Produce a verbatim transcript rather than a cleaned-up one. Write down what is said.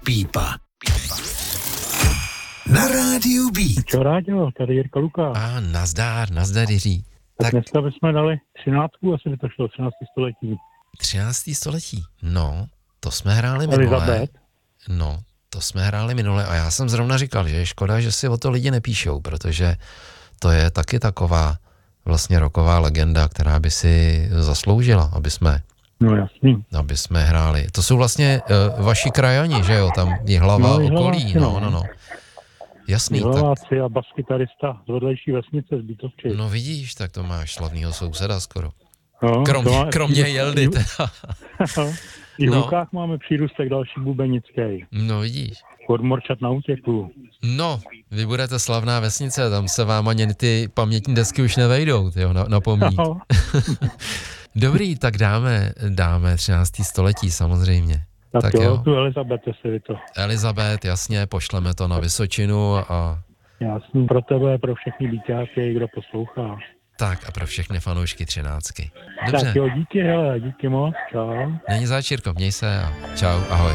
Pípa. Na rádiu Beat. Čo rádio, tady Jirka Lukáš. A nazdár, nazdar Jiří. Tak, Tak dneska bychom dali třináctku, asi by to šlo, třinácté století. třinácté století, no, to jsme hráli minule. Elizabeth. No, to jsme hráli minule a já jsem zrovna říkal, že je škoda, že si o to lidi nepíšou, protože to je taky taková vlastně rocková legenda, která by si zasloužila, aby jsme, No jasný. aby jsme hráli. To jsou vlastně uh, vaši krajani, že jo, tam Jihlava, No, okolí, Jihlaváci, no, no. no, no. Jasný, tak, Jihlaváci a baskytarista z vedlejší vesnice z Bítovčí. no vidíš, tak to máš slavnýho souseda skoro. No, Kromě, to má- kromě Jeldy teda. I v No. Lukách máme přírůstek další bubenický. No vidíš. Od Morčat na útěku. No, vy budete slavná vesnice, tam se vám ani ty pamětní desky už nevejdou, tyjo, na, na pomník. No. Dobrý, tak dáme, dáme třinácté století samozřejmě. Tak, Tak jo, jo. tu Elizabeth, jestli to. Elizabeth, jasně, pošleme to na Vysočinu a Jasný, pro tebe, pro všechny díťáky, kdo poslouchá. tak a pro všechny fanoušky třináctky. Dobře, Tak jo, díky, hele, díky moc, čau. není zač, Jirko, měj se a čau, ahoj.